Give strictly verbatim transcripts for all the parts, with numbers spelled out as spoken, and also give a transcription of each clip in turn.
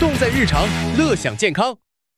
纵在日常，乐享健康。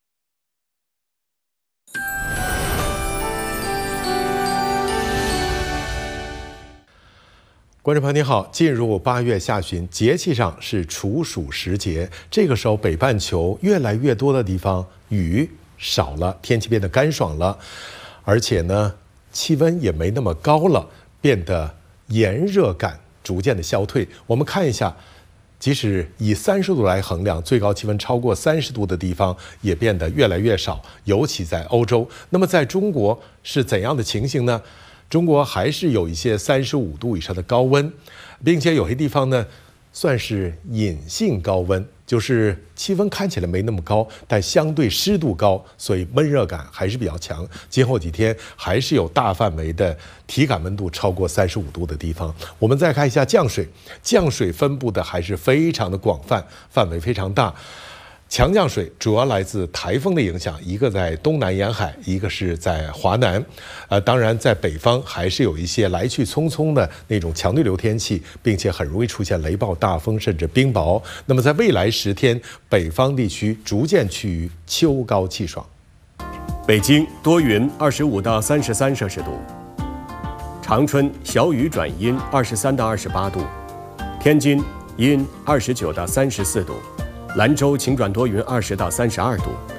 观众朋友您好，进入八月下旬，节气上是处暑时节，这个时候北半球越来越多的地方雨少了，天气变得干爽了，而且呢，气温也没那么高了，变得炎热感逐渐的消退。我们看一下，即使以三十度来衡量，最高气温超过三十度的地方也变得越来越少，尤其在欧洲。那么在中国是怎样的情形呢？中国还是有一些三十五度以上的高温，并且有些地方呢算是隐性高温，就是气温看起来没那么高，但相对湿度高，所以闷热感还是比较强。今后几天还是有大范围的体感温度超过三十五度的地方。我们再看一下降水，降水分布的还是非常的广泛，范围非常大。强降水主要来自台风的影响，一个在东南沿海，一个是在华南。呃，当然在北方还是有一些来去匆匆的那种强对流天气，并且很容易出现雷暴、大风甚至冰雹。那么在未来十天，北方地区逐渐趋于秋高气爽。 北京多云，二十五到三十三摄氏度；长春小雨转阴，二十三到二十八度；天津阴，二十九到三十四度；兰州晴转多云，二十到三十二度。